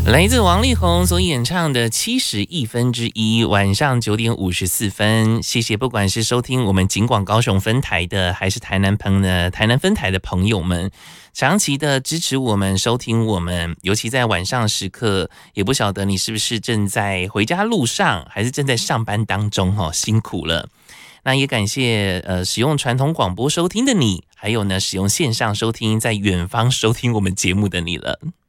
来自王力宏所演唱的71%，晚上9点54分。谢谢，不管是收听我们警广高雄分台的，还是台南分台的朋友们，长期的支持我们，收听我们，尤其在晚上时刻，也不晓得你是不是正在回家路上，还是正在上班当中，辛苦了。那也感谢使用传统广播收听的你，还有呢使用线上收听，在远方收听我们节目的你了。